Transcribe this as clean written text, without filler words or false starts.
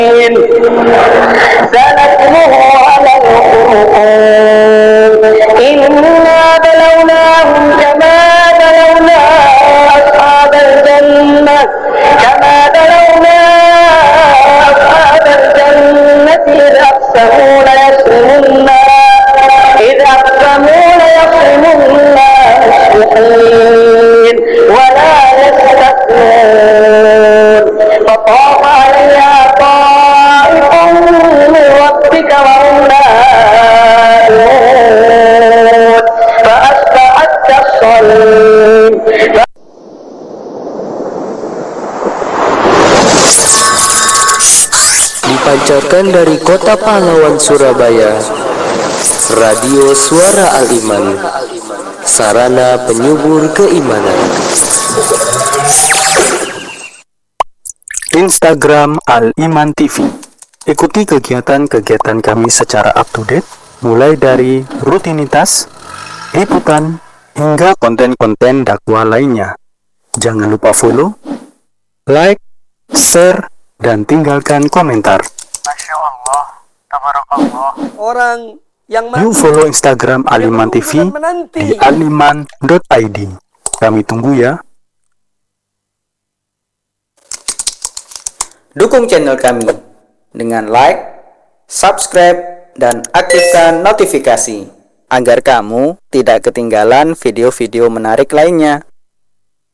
سنتمه على الخرطوم إنا بلوناهم كما بلونا أصحاب الجنة إذ أقسموا ليصرمن مصبحين ولا يستثنون فطاف عليها طائف من ربك وهم نائمون فأصبحت كالصريم. Dipancarkan dari Kota Pahlawan Surabaya, Radio Suara Al-Iman, sarana penyubur keimanan. Instagram Al-Iman TV. Ikuti kegiatan-kegiatan kami secara up to date, mulai dari rutinitas, liputan, hingga konten-konten dakwah lainnya. Jangan lupa follow, like, share, dan tinggalkan komentar. Masya Allah, tabarakallah. Orang yang Yuk follow Instagram Al-Iman TV di aliman.id. Kami tunggu ya. Dukung channel kami dengan like, subscribe, dan aktifkan notifikasi agar kamu tidak ketinggalan video-video menarik lainnya.